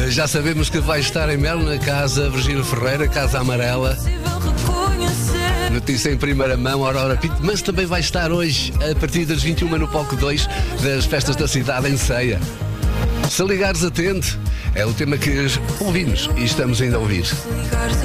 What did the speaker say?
Já sabemos que vai estar em Melo, na Casa Virgílio Ferreira, Casa Amarela. Notícia em primeira mão, Aurora Pinto, mas também vai estar hoje, a partir das 21 no Palco 2 das Festas da Cidade em Ceia. Se ligares atento, é o tema que ouvimos e estamos ainda a ouvir.